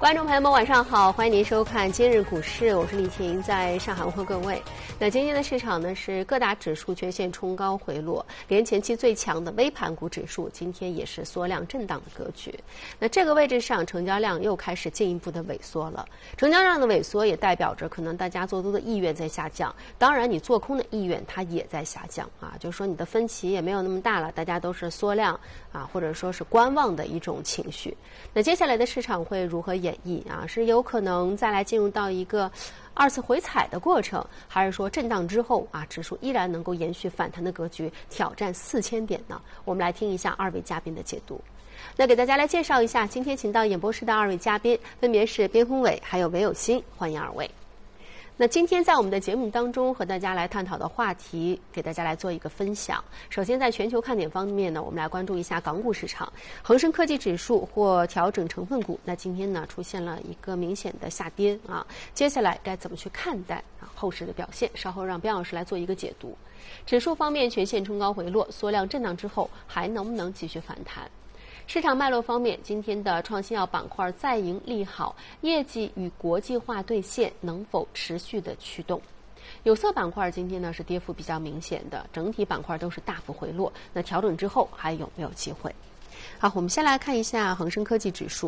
观众朋友们，晚上好，欢迎您收看今日股市，我是李婷，在上海问候各位。那今天的市场呢是各大指数全线冲高回落，连前期最强的微盘股指数今天也是缩量震荡的格局。那这个位置上，成交量又开始进一步的萎缩了。成交量的萎缩也代表着可能大家做多的意愿在下降，当然你做空的意愿它也在下降啊，就是说你的分歧也没有那么大了，大家都是缩量啊，或者说是观望的一种情绪。那接下来的市场会如何演绎啊？是有可能再来进入到一个二次回踩的过程，还是说震荡之后啊，指数依然能够延续反弹的格局，挑战4000点呢？我们来听一下二位嘉宾的解读。那给大家来介绍一下，今天请到演播室的二位嘉宾，分别是边宏伟还有韦有新，欢迎二位。那今天在我们的节目当中和大家来探讨的话题，给大家来做一个分享。首先在全球看点方面呢，我们来关注一下港股市场，恒生科技指数或调整成分股，那今天呢出现了一个明显的下跌啊，接下来该怎么去看待啊后市的表现？稍后让边老师来做一个解读。指数方面全线冲高回落，缩量震荡之后还能不能继续反弹？市场脉络方面，今天的创新药板块再迎利好，业绩与国际化兑现能否持续的驱动？有色板块今天呢是跌幅比较明显的，整体板块都是大幅回落，那调整之后还有没有机会？好，我们先来看一下恒生科技指数。